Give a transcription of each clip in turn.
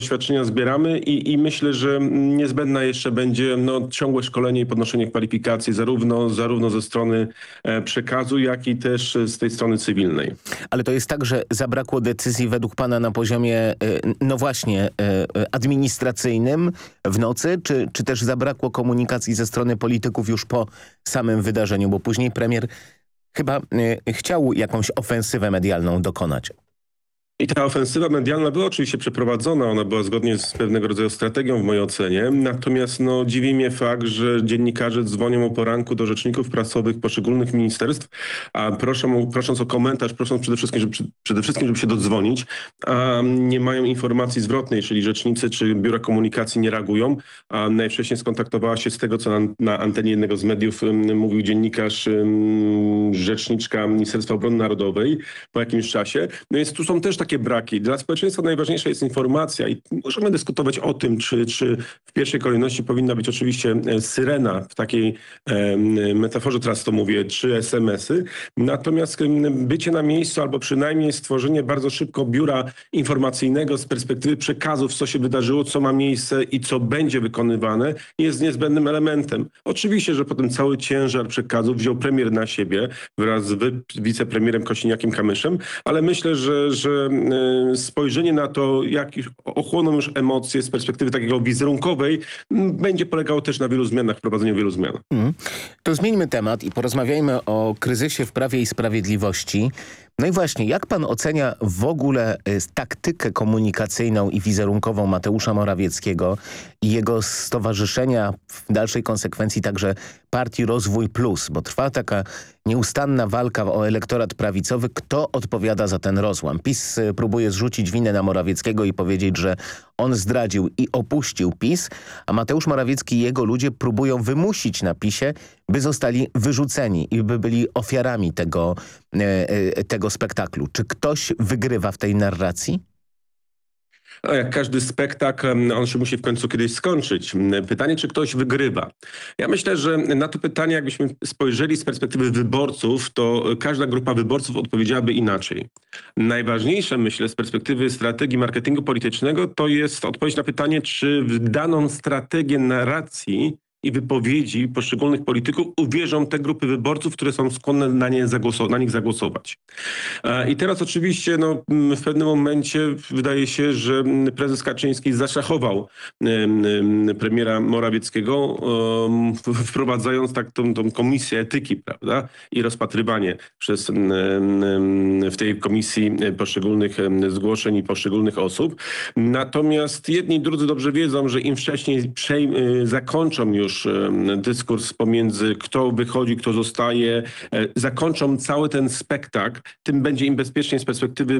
doświadczenia zbieramy i myślę, że niezbędna jeszcze będzie ciągłe szkolenie i podnoszenie kwalifikacji zarówno ze strony przekazu, jak i też z tej strony cywilnej. Ale to jest tak, że zabrakło decyzji według pana na poziomie, no właśnie, administracyjnym w nocy, czy też zabrakło komunikacji ze strony polityków już po samym wydarzeniu, bo później premier chyba chciał jakąś ofensywę medialną dokonać. I ta ofensywa medialna była oczywiście przeprowadzona, ona była zgodnie z pewnego rodzaju strategią w mojej ocenie, natomiast dziwi mnie fakt, że dziennikarze dzwonią o poranku do rzeczników prasowych poszczególnych ministerstw, a prosząc o komentarz, prosząc przede wszystkim, żeby się dodzwonić, a nie mają informacji zwrotnej, czyli rzecznicy czy biura komunikacji nie reagują, a najwcześniej skontaktowała się z tego, co na antenie jednego z mediów mówił dziennikarz, rzeczniczka Ministerstwa Obrony Narodowej po jakimś czasie. No więc tu są też takie braki. Dla społeczeństwa najważniejsza jest informacja i możemy dyskutować o tym, czy w pierwszej kolejności powinna być oczywiście syrena, w takiej metaforze teraz to mówię, czy SMS-y. Natomiast bycie na miejscu albo przynajmniej stworzenie bardzo szybko biura informacyjnego z perspektywy przekazów, co się wydarzyło, co ma miejsce i co będzie wykonywane, jest niezbędnym elementem. Oczywiście, że potem cały ciężar przekazów wziął premier na siebie wraz z wicepremierem Kosiniakiem-Kamyszem, ale myślę, że spojrzenie na to, jak ochłoną już emocje z perspektywy takiego wizerunkowej, będzie polegało też na wielu zmianach, wprowadzeniu wielu zmian. To zmieńmy temat i porozmawiajmy o kryzysie w Prawie i Sprawiedliwości. No i właśnie, jak pan ocenia w ogóle taktykę komunikacyjną i wizerunkową Mateusza Morawieckiego i jego stowarzyszenia, w dalszej konsekwencji także partii Rozwój Plus, bo trwa taka nieustanna walka o elektorat prawicowy, kto odpowiada za ten rozłam. PiS próbuje zrzucić winę na Morawieckiego i powiedzieć, że on zdradził i opuścił PiS, a Mateusz Morawiecki i jego ludzie próbują wymusić na PiSie, by zostali wyrzuceni i by byli ofiarami tego spektaklu. Czy ktoś wygrywa w tej narracji? No, jak każdy spektakl, on się musi w końcu kiedyś skończyć. Pytanie, czy ktoś wygrywa? Ja myślę, że na to pytanie, jakbyśmy spojrzeli z perspektywy wyborców, to każda grupa wyborców odpowiedziałaby inaczej. Najważniejsze, myślę, z perspektywy strategii marketingu politycznego, to jest odpowiedź na pytanie, czy w daną strategię narracji i wypowiedzi poszczególnych polityków uwierzą te grupy wyborców, które są skłonne na nich zagłosować. I teraz oczywiście w pewnym momencie wydaje się, że prezes Kaczyński zaszachował premiera Morawieckiego, wprowadzając tą komisję etyki, prawda, i rozpatrywanie w tej komisji poszczególnych zgłoszeń i poszczególnych osób. Natomiast jedni i drudzy dobrze wiedzą, że im wcześniej zakończą już dyskurs pomiędzy kto wychodzi, kto zostaje, zakończą cały ten spektakl, tym będzie im bezpieczniej z perspektywy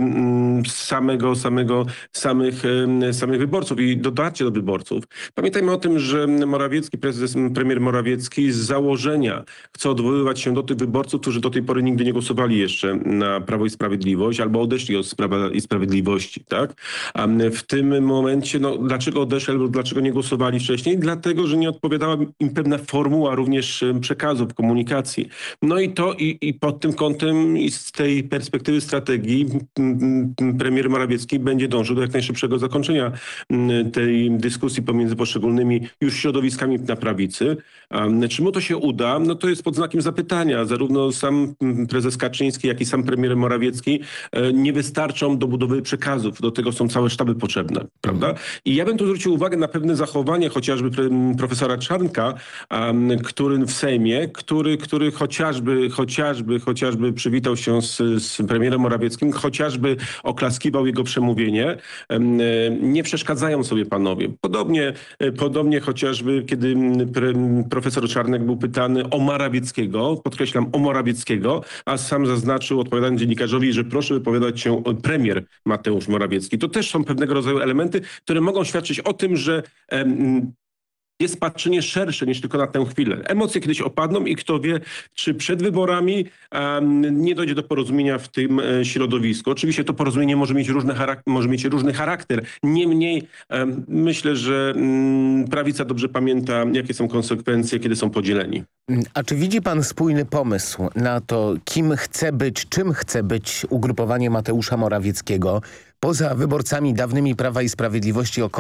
samych wyborców i dotarcie do wyborców. Pamiętajmy o tym, że premier Morawiecki z założenia chce odwoływać się do tych wyborców, którzy do tej pory nigdy nie głosowali jeszcze na Prawo i Sprawiedliwość albo odeszli od Prawa i Sprawiedliwości, tak? A w tym momencie, dlaczego odeszli albo dlaczego nie głosowali wcześniej? Dlatego, że nie odpowiadała im pewna formuła również przekazów, komunikacji. No i pod tym kątem i z tej perspektywy strategii premier Morawiecki będzie dążył do jak najszybszego zakończenia tej dyskusji pomiędzy poszczególnymi już środowiskami na prawicy. Czy mu to się uda? No to jest pod znakiem zapytania. Zarówno sam prezes Kaczyński, jak i sam premier Morawiecki nie wystarczą do budowy przekazów. Do tego są całe sztaby potrzebne, prawda? I ja bym tu zwrócił uwagę na pewne zachowanie chociażby profesora Czarnka, który w Sejmie, który chociażby przywitał się z premierem Morawieckim, chociażby oklaskiwał jego przemówienie. Nie przeszkadzają sobie panowie. Podobnie chociażby, kiedy profesor Czarnek był pytany o Morawieckiego, podkreślam, o Morawieckiego, a sam zaznaczył, odpowiadając dziennikarzowi, że proszę wypowiadać się premier Mateusz Morawiecki. To też są pewnego rodzaju elementy, które mogą świadczyć o tym, że jest patrzenie szersze niż tylko na tę chwilę. Emocje kiedyś opadną i kto wie, czy przed wyborami nie dojdzie do porozumienia w tym środowisku. Oczywiście to porozumienie może mieć różny charakter. Niemniej myślę, że prawica dobrze pamięta, jakie są konsekwencje, kiedy są podzieleni. A czy widzi pan spójny pomysł na to, kim chce być, czym chce być ugrupowanie Mateusza Morawieckiego? Poza wyborcami dawnymi Prawa i Sprawiedliwości